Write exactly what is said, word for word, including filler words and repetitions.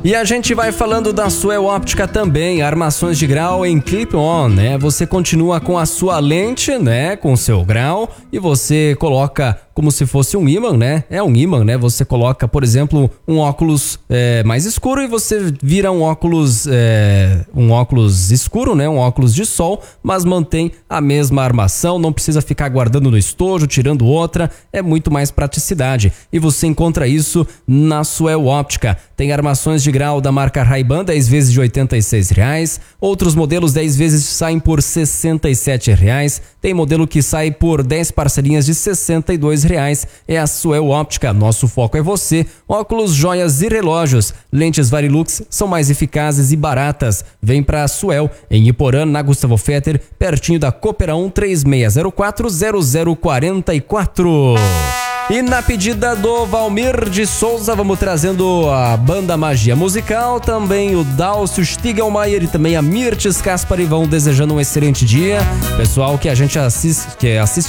E a gente vai falando da Suel Óptica também, armações de grau em clip-on, né? Você continua com a sua lente, né? Com o seu grau e você coloca como se fosse um ímã, né? É um ímã, né? Você coloca, por exemplo, um óculos é, mais escuro e você vira um óculos, é, um óculos escuro, né? Um óculos de sol, mas mantém a mesma armação, não precisa ficar guardando no estojo, tirando outra, é muito mais praticidade. E você encontra isso na Suel Óptica. Tem armações de grau da marca Ray-Ban, dez vezes de oitenta e seis reais. Outros modelos dez vezes saem por sessenta e sete reais. Tem modelo que sai por dez parcelinhas de sessenta e dois reais. É a Suel Óptica. Nosso foco é você. Óculos, joias e relógios. Lentes Varilux são mais eficazes e baratas. Vem pra Suel, em Iporã, na Gustavo Fetter, pertinho da Cooperão, três seis zero quatro, zero zero quatro quatro. E na pedida do Valmir de Souza, vamos trazendo a banda Magia Musical, também o Dalcio Stigelmaier e também a Mirtes Caspari vão desejando um excelente dia. Pessoal que a gente assiste, que assiste